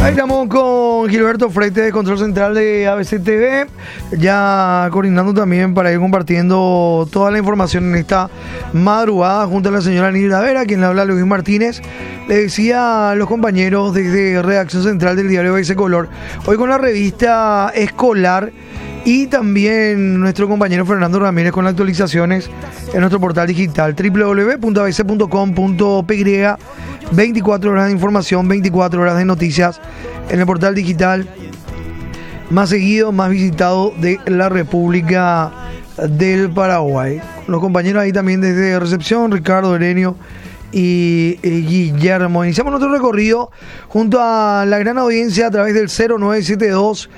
Ahí estamos con Gilberto Freite de Control Central de ABC TV, ya coordinando también para ir compartiendo toda la información en esta madrugada junto a la señora Nilda Vera, quien le habla Luis Martínez. Le decía a los compañeros desde Redacción Central del diario ABC Color, hoy con la revista escolar y también nuestro compañero Fernando Ramírez con las actualizaciones en nuestro portal digital www.abc.com.py. 24 horas de información, 24 horas de noticias en el portal digital más seguido, más visitado de la República del Paraguay. Los compañeros ahí también desde recepción, Ricardo, Erenio y Guillermo. Iniciamos nuestro recorrido junto a la gran audiencia a través del 0972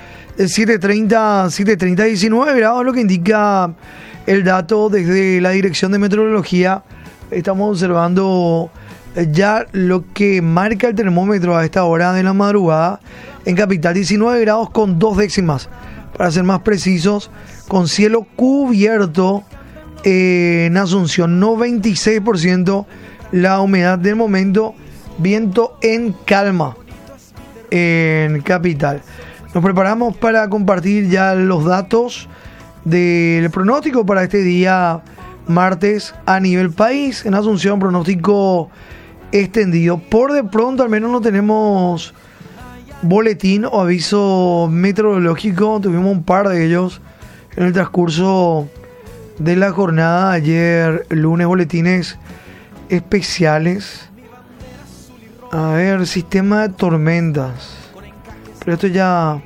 730 19 grados, lo que indica el dato desde la Dirección de Meteorología. Estamos observando ya lo que marca el termómetro a esta hora de la madrugada en Capital, 19 grados con 2 décimas, para ser más precisos, con cielo cubierto en Asunción, 96% la humedad del momento, viento en calma en Capital. Nos preparamos para compartir ya los datos del pronóstico para este día martes a nivel país. En Asunción, pronóstico extendido. Por de pronto, al menos no tenemos boletín o aviso meteorológico. Tuvimos un par de ellos en el transcurso de la jornada. Ayer lunes, boletines especiales. A ver, sistema de tormentas. Pero esto ya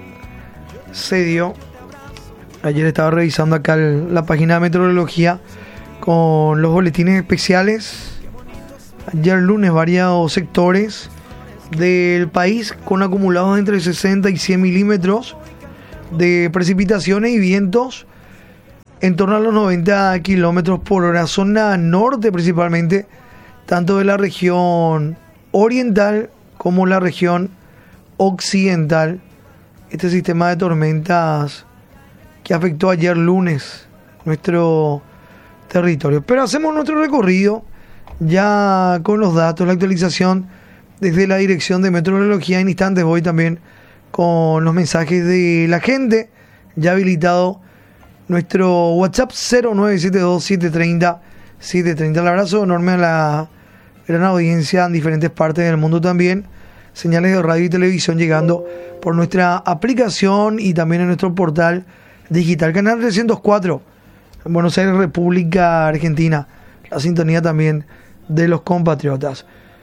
se dio. Ayer estaba revisando acá la página de meteorología con los boletines especiales. Ayer lunes, varios sectores del país con acumulados entre 60 y 100 milímetros de precipitaciones y vientos en torno a los 90 kilómetros por hora. Zona norte principalmente, tanto de la región oriental como la región occidental. Este sistema de tormentas que afectó ayer lunes nuestro territorio. Pero hacemos nuestro recorrido ya con los datos, la actualización desde la Dirección de Meteorología. En instantes voy también con los mensajes de la gente. Ya habilitado nuestro WhatsApp 0972 730 730. El abrazo enorme a la gran audiencia en diferentes partes del mundo también. Señales de radio y televisión llegando por nuestra aplicación y también en nuestro portal digital. Canal 304 en Buenos Aires, República Argentina. La sintonía también de los compatriotas.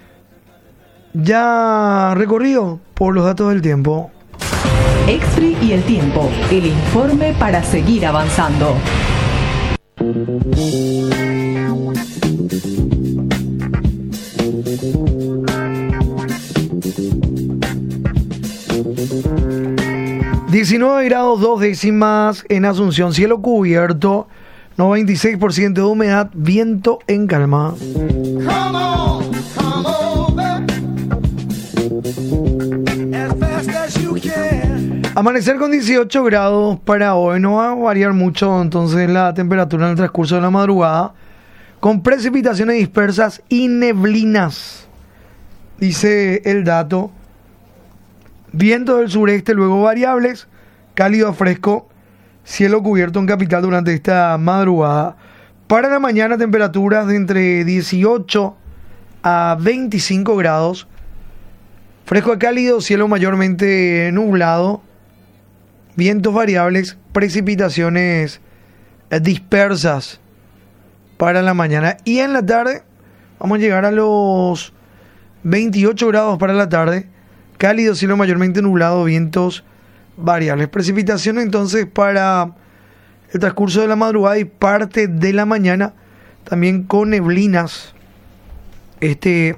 Ya recorrido por los datos del tiempo. Expri y el tiempo, el informe para seguir avanzando. ...19 grados 2 décimas en Asunción, cielo cubierto, 96% de humedad, viento en calma. Amanecer con 18 grados para hoy, no va a variar mucho entonces la temperatura en el transcurso de la madrugada, con precipitaciones dispersas y neblinas, dice el dato. Viento del sureste, luego variables, cálido a fresco, cielo cubierto en Capital durante esta madrugada. Para la mañana, temperaturas de entre 18 a 25 grados, fresco a cálido, cielo mayormente nublado, vientos variables, precipitaciones dispersas para la mañana. Y en la tarde, vamos a llegar a los 28 grados para la tarde. Cálido, cielo mayormente nublado, vientos variables. Precipitaciones entonces para el transcurso de la madrugada y parte de la mañana, también con neblinas este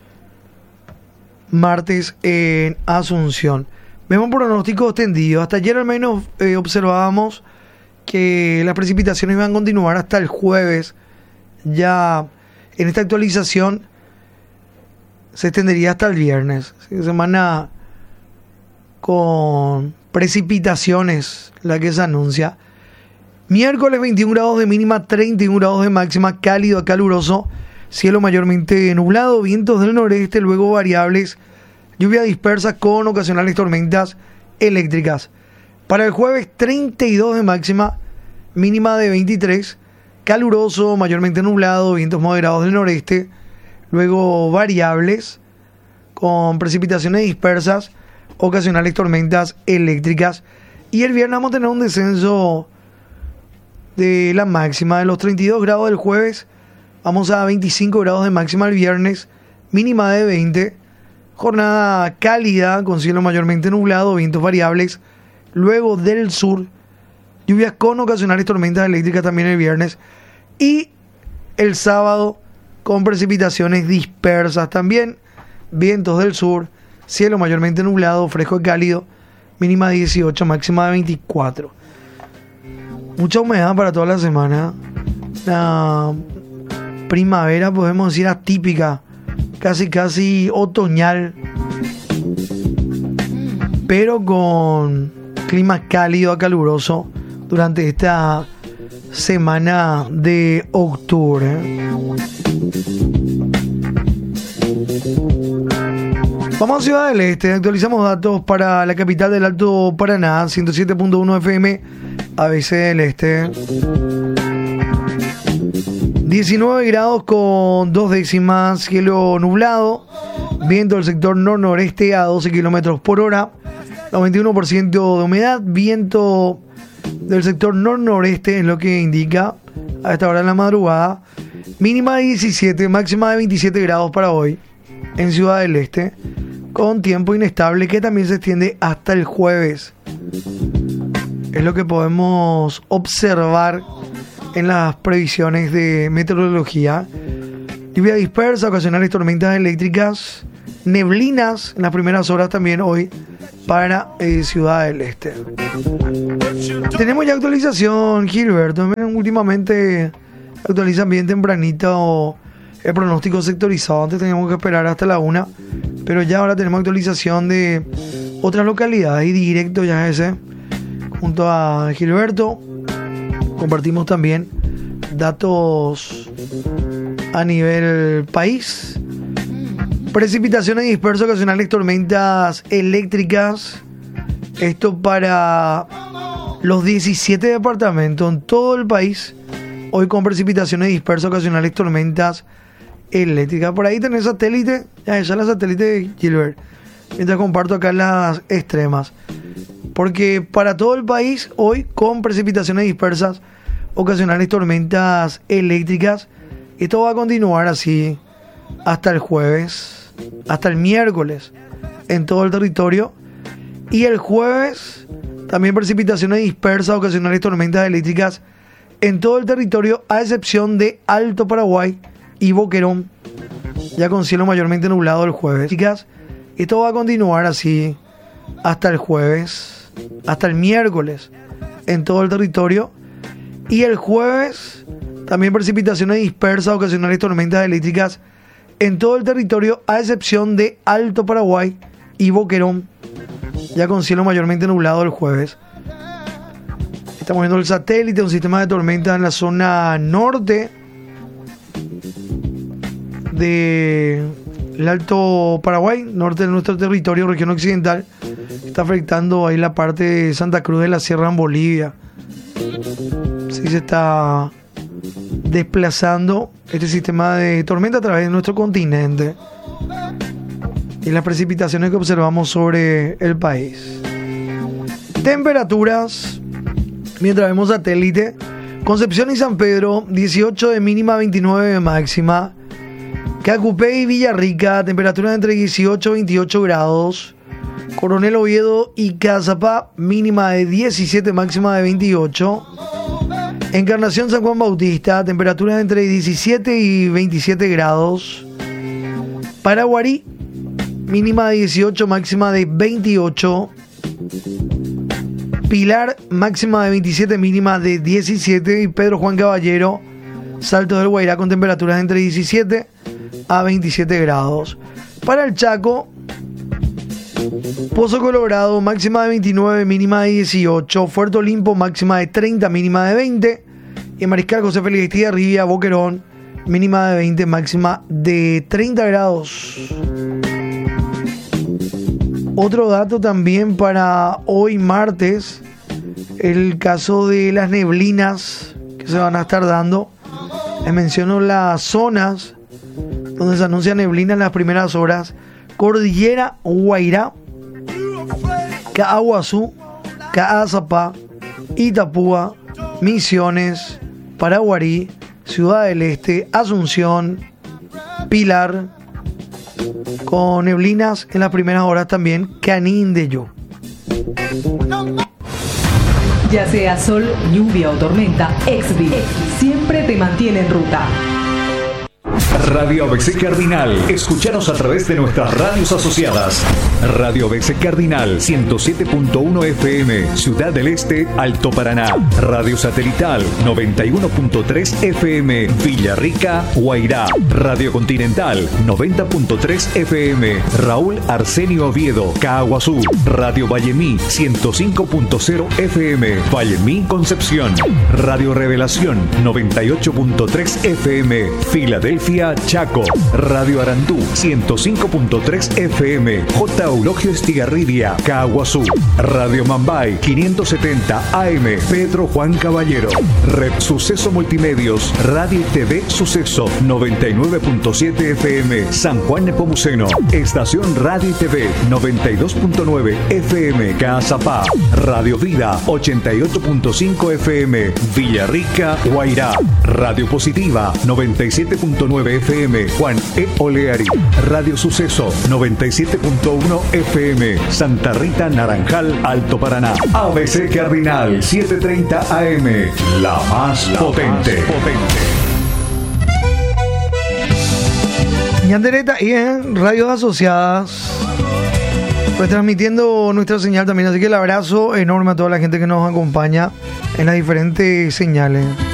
martes en Asunción. Vemos pronóstico extendido. Hasta ayer al menos observábamos que las precipitaciones iban a continuar hasta el jueves. Ya en esta actualización se extendería hasta el viernes. Semana con precipitaciones la que se anuncia. Miércoles 21 grados de mínima, 31 grados de máxima, cálido a caluroso, cielo mayormente nublado, vientos del noreste, luego variables lluvia dispersa con ocasionales tormentas eléctricas. Para el jueves 32 de máxima, mínima de 23, caluroso, mayormente nublado, vientos moderados del noreste, luego variables con precipitaciones dispersas, ocasionales tormentas eléctricas. Y el viernes vamos a tener un descenso de la máxima de los 32 grados del jueves, vamos a 25 grados de máxima el viernes, mínima de 20, jornada cálida con cielo mayormente nublado, vientos variables, luego del sur, lluvias con ocasionales tormentas eléctricas también el viernes, y el sábado con precipitaciones dispersas también, vientos del sur, cielo mayormente nublado, fresco y cálido, mínima de 18, máxima de 24. Mucha humedad para toda la semana. La primavera, podemos decir, atípica, casi otoñal, pero con clima cálido a caluroso durante esta semana de octubre. Vamos a Ciudad del Este, actualizamos datos para la capital del Alto Paraná, 107.1 FM, ABC del Este. 19 grados con 2 décimas, cielo nublado, viento del sector nor-noreste a 12 kilómetros por hora, 91% de humedad, viento del sector nor-noreste es lo que indica a esta hora de la madrugada, mínima de 17, máxima de 27 grados para hoy en Ciudad del Este, con tiempo inestable que también se extiende hasta el jueves. Es lo que podemos observar en las previsiones de meteorología. Lluvia dispersa, ocasionales tormentas eléctricas, neblinas en las primeras horas también hoy para Ciudad del Este. Tenemos ya actualización, Gilberto. Últimamente actualizan bien tempranito el pronóstico sectorizado. Antes teníamos que esperar hasta la 1, pero ya ahora tenemos actualización de otras localidades y directo ya ese. Junto a Gilberto compartimos también datos a nivel país. Precipitaciones dispersas, ocasionales tormentas eléctricas. Esto para los 17 departamentos en todo el país. Hoy con precipitaciones dispersas, ocasionales tormentas eléctricas. Por ahí tenés satélite. Ya la satélite de Gilbert. Mientras comparto acá las extremas. Porque para todo el país, hoy con precipitaciones dispersas, ocasionales tormentas eléctricas. Esto va a continuar así hasta el jueves, hasta el miércoles, en todo el territorio. Y el jueves, también precipitaciones dispersas, ocasionales tormentas eléctricas en todo el territorio, a excepción de Alto Paraguay y Boquerón, ya con cielo mayormente nublado el jueves. Esto va a continuar así hasta el jueves, hasta el miércoles en todo el territorio. Y el jueves también precipitaciones dispersas, ocasionales tormentas eléctricas en todo el territorio, a excepción de Alto Paraguay y Boquerón, ya con cielo mayormente nublado el jueves. Estamos viendo el satélite, un sistema de tormentas en la zona norte del Alto Paraguay, norte de nuestro territorio, región occidental. Está afectando ahí la parte de Santa Cruz de la Sierra en Bolivia. Sí, se está desplazando este sistema de tormenta a través de nuestro continente y las precipitaciones que observamos sobre el país. Temperaturas, mientras vemos satélite: Concepción y San Pedro, 18 de mínima, 29 de máxima. Cacupé y Villarrica, temperaturas entre 18 y 28 grados. Coronel Oviedo y Cazapá, mínima de 17, máxima de 28. Encarnación, San Juan Bautista, temperaturas entre 17 y 27 grados. Paraguarí, mínima de 18, máxima de 28. Pilar, máxima de 27, mínima de 17. Y Pedro Juan Caballero, Salto del Guairá, con temperaturas entre 17 a 27 grados. Para el Chaco, Pozo Colorado, máxima de 29, mínima de 18. Fuerte Olimpo, máxima de 30, mínima de 20. Y Mariscal José Félix Estigarribia, Boquerón, mínima de 20, máxima de 30 grados. Otro dato también para hoy martes, el caso de las neblinas que se van a estar dando. Les menciono las zonas donde se anuncia neblina en las primeras horas: Cordillera Guairá, Caaguazú, Caazapá, Itapúa, Misiones, Paraguarí, Ciudad del Este, Asunción, Pilar, con neblinas en las primeras horas también, Canindeyú. Ya sea sol, lluvia o tormenta, Exvi siempre te mantiene en ruta. Radio ABC Cardinal. Escúchanos a través de nuestras radios asociadas. Radio ABC Cardinal 107.1 FM, Ciudad del Este, Alto Paraná. Radio Satelital 91.3 FM, Villarrica, Guairá. Radio Continental 90.3 FM, Raúl Arsenio Oviedo, Caaguazú. Radio Vallemí 105.0 FM, Vallemí, Concepción. Radio Revelación 98.3 FM, Filadelfia, Chaco. Radio Arandú 105.3 FM, J. Eulogio Estigarribia, Caaguazú. Radio Mambay 570 AM, Pedro Juan Caballero. Red Suceso Multimedios, Radio y TV Suceso 99.7 FM, San Juan Nepomuceno. Estación Radio y TV 92.9 FM, Caazapá. Radio Vida 88.5 FM, Villarrica, Guairá. Radio Positiva 97.9 FM, Juan E. Oleari. Radio Suceso 97.1 FM, Santa Rita, Naranjal, Alto Paraná. ABC Cardinal 730 AM, la más potente. Ñandereta y en radios asociadas, pues transmitiendo nuestra señal también. Así que el abrazo enorme a toda la gente que nos acompaña en las diferentes señales.